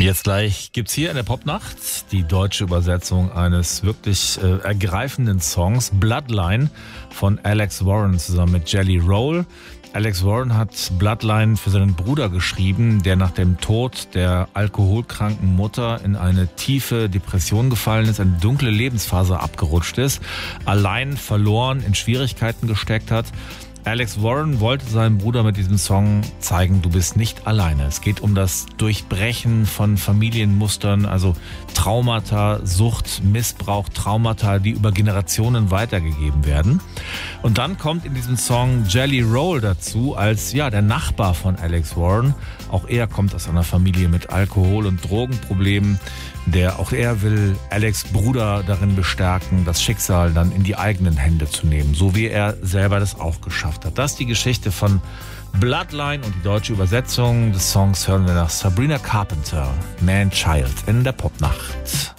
Jetzt gleich gibt's hier in der Popnacht die deutsche Übersetzung eines wirklich ergreifenden Songs, Bloodline von Alex Warren zusammen mit Jelly Roll. Alex Warren hat Bloodline für seinen Bruder geschrieben, der nach dem Tod der alkoholkranken Mutter in eine tiefe Depression gefallen ist, eine dunkle Lebensphase abgerutscht ist, allein verloren, in Schwierigkeiten gesteckt hat. Alex Warren wollte seinem Bruder mit diesem Song zeigen, du bist nicht alleine. Es geht um das Durchbrechen von Familienmustern, also Traumata, Sucht, Missbrauch, Traumata, die über Generationen weitergegeben werden. Und dann kommt in diesem Song Jelly Roll dazu als der Nachbar von Alex Warren. Auch er kommt aus einer Familie mit Alkohol- und Drogenproblemen. Auch er will Alex' Bruder darin bestärken, das Schicksal dann in die eigenen Hände zu nehmen, so wie er selber das auch geschafft hat. Das ist die Geschichte von Bloodline und die deutsche Übersetzung des Songs hören wir nach Sabrina Carpenter, Man Child in der Popnacht.